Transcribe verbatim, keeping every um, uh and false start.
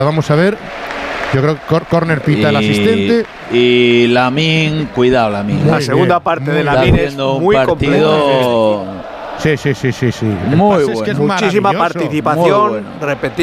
Vamos a ver. Yo creo que cor corner pita el asistente. Y Lamine, cuidado Lamine. La segunda bien, parte muy de bien. Lamine es muy partido completa. Sí, sí, sí, sí, sí. El Muy pase es que bueno. es Muchísima maravilloso. participación, Muy bueno. repetida.